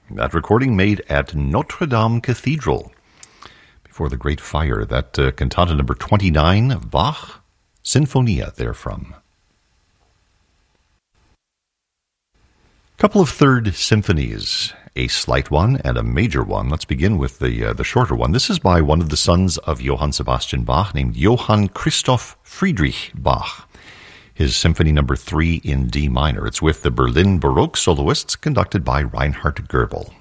That recording made at Notre Dame Cathedral before the Great Fire. That cantata number 29 of Bach, Sinfonia therefrom. Couple of third symphonies, a slight one and a major one. Let's begin with the shorter one. This is by one of the sons of Johann Sebastian Bach, named Johann Christoph Friedrich Bach. His Symphony number 3 in D minor. It's with the Berlin Baroque soloists, conducted by Reinhard Goebel.